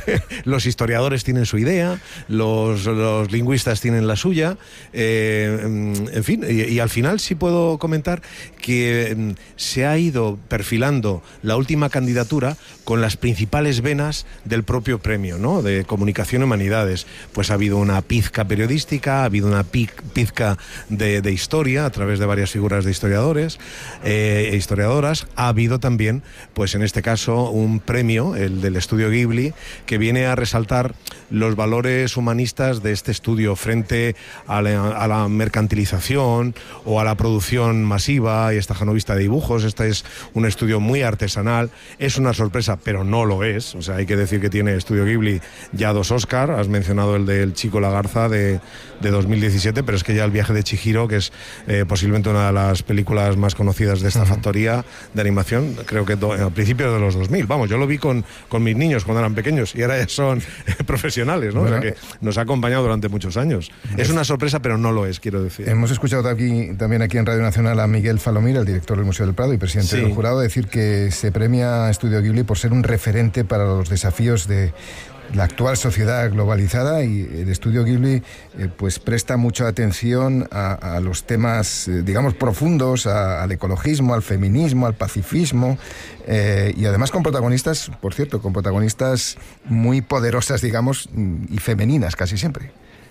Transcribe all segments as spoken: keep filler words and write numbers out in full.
los historiadores tienen su idea, los, los lingüistas tienen la suya, eh, en fin, y, y al final sí puedo comentar que se ha ido perfilando la última candidatura con las principales venas del propio premio, ¿no?, de Comunicación y Humanidades. Pues ha habido una pizca periodística, ha habido una pizca de, de historia a través de varias figuras de historiadores eh, e historiadoras. Ha habido también, pues en este caso, un premio, el del Estudio Ghibli, que viene a resaltar los valores humanistas de este estudio frente a la, a la mercantilización o a la producción masiva y estajanovista de dibujos. Este es un estudio muy artesanal. Es una sorpresa, pero no lo es. O sea, hay que decir que tiene Estudio Ghibli ya dos Oscar. Has mencionado el del Chico la Garza de, de dos mil diecisiete, pero es que ya El viaje de Chihiro, que es eh, posiblemente una de las películas más conocidas de esta uh-huh. factoría de animación, creo que do, a principios de los dos mil. Vamos, yo lo vi con, con mis niños cuando eran pequeños y ahora ya son eh, profesionales, ¿no? Bueno, o sea que nos ha acompañado durante muchos años. Es, es una sorpresa, pero no lo es, quiero decir. Hemos escuchado aquí, también aquí en Radio Nacional, a Miguel Falomir, el director del Museo del Prado y presidente sí. del jurado, decir que se premia a Estudio Ghibli por ser un referente para los desafíos de la actual sociedad globalizada, y el Estudio Ghibli eh, pues presta mucha atención a, a los temas, eh, digamos, profundos, a, al ecologismo, al feminismo, al pacifismo, eh, y además con protagonistas, por cierto, con protagonistas muy poderosas, digamos, y femeninas casi siempre.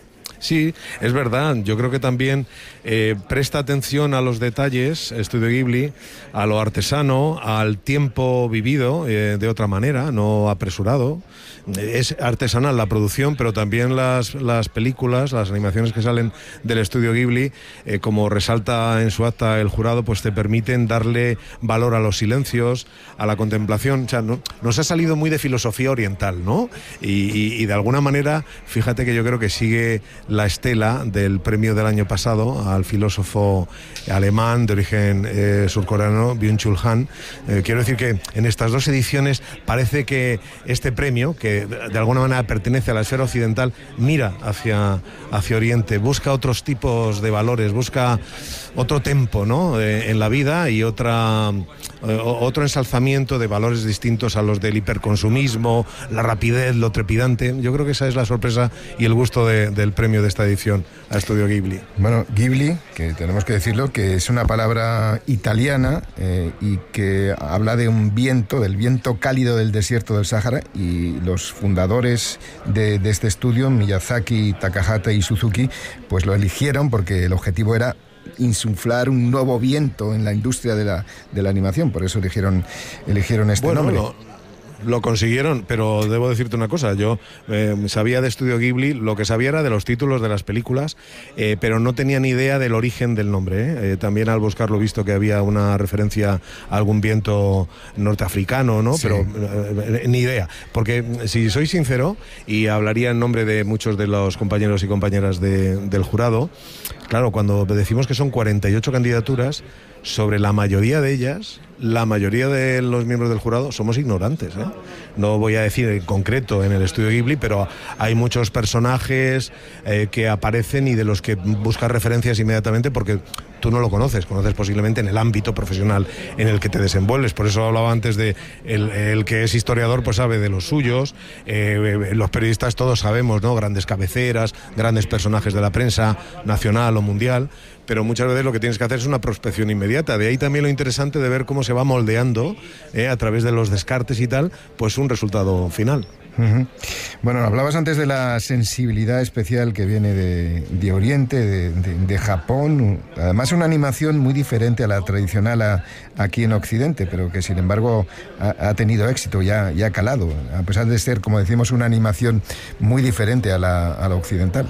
Sí, es verdad. Yo creo que también eh, presta atención a los detalles, Estudio Ghibli, a lo artesano, al tiempo vivido eh, de otra manera, no apresurado. Es artesanal la producción, pero también las, las películas, las animaciones que salen del Estudio Ghibli, eh, como resalta en su acta el jurado, pues te permiten darle valor a los silencios, a la contemplación. O sea, no, nos ha salido muy de filosofía oriental, ¿no? Y, y, y de alguna manera, fíjate que yo creo que sigue la estela del premio del año pasado al filósofo alemán de origen eh, surcoreano, Byung-Chul Han. Eh, quiero decir que en estas dos ediciones parece que este premio, que de alguna manera pertenece a la esfera occidental, mira hacia, hacia Oriente, busca otros tipos de valores, busca otro tempo, ¿no?, eh, en la vida, y otra eh, otro ensalzamiento de valores distintos a los del hiperconsumismo, la rapidez, lo trepidante. Yo creo que esa es la sorpresa y el gusto de, del premio de esta edición a Estudio Ghibli. Bueno, Ghibli, que tenemos que decirlo, que es una palabra italiana eh, y que habla de un viento, del viento cálido del desierto del Sáhara, y los fundadores de, de este estudio, Miyazaki, Takahata y Suzuki, pues lo eligieron porque el objetivo era insuflar un nuevo viento en la industria de la, de la animación. Por eso eligieron, eligieron este bueno, nombre. Lo... Lo consiguieron, pero debo decirte una cosa. Yo eh, sabía de Estudio Ghibli, lo que sabía era de los títulos de las películas, eh, pero no tenía ni idea del origen del nombre. ¿eh? Eh, también al buscarlo he visto que había una referencia a algún viento norteafricano, ¿no? Sí. Pero eh, ni idea. Porque, si soy sincero, y hablaría en nombre de muchos de los compañeros y compañeras de, del jurado, claro, cuando decimos que son cuarenta y ocho candidaturas, sobre la mayoría de ellas, la mayoría de los miembros del jurado somos ignorantes, ¿eh? No voy a decir en concreto en el Estudio Ghibli, pero hay muchos personajes eh, que aparecen y de los que buscas referencias inmediatamente porque tú no lo conoces, conoces posiblemente en el ámbito profesional en el que te desenvuelves. Por eso hablaba antes de el, el que es historiador, pues sabe de los suyos. Eh, los periodistas todos sabemos, ¿no?, grandes cabeceras, grandes personajes de la prensa nacional o mundial, pero muchas veces lo que tienes que hacer es una prospección inmediata. De ahí también lo interesante de ver cómo se va moldeando eh, a través de los descartes y tal, pues un resultado final. Uh-huh. Bueno, hablabas antes de la sensibilidad especial que viene de, de Oriente, de, de, de Japón. Además, una animación muy diferente a la tradicional a, aquí en Occidente, pero que sin embargo ha, ha tenido éxito, ya, ya ha calado, a pesar de ser, como decimos, una animación muy diferente a la, a la occidental.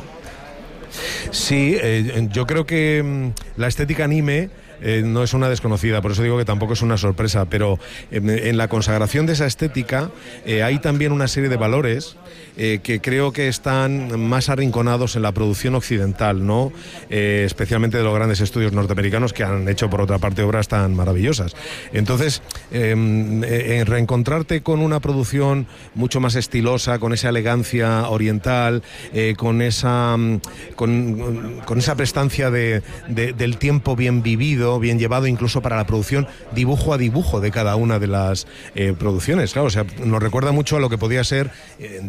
Sí, eh, yo creo que mmm, la estética anime Eh, no es una desconocida, por eso digo que tampoco es una sorpresa, pero en, en la consagración de esa estética eh, hay también una serie de valores eh, que creo que están más arrinconados en la producción occidental, ¿no? Eh, especialmente de los grandes estudios norteamericanos que han hecho por otra parte obras tan maravillosas. Entonces, eh, eh, reencontrarte con una producción mucho más estilosa, con esa elegancia oriental, eh, con esa con, con esa prestancia de, de, del tiempo bien vivido, bien llevado incluso para la producción dibujo a dibujo de cada una de las eh, producciones. Claro, o sea, nos recuerda mucho a lo que podía ser eh,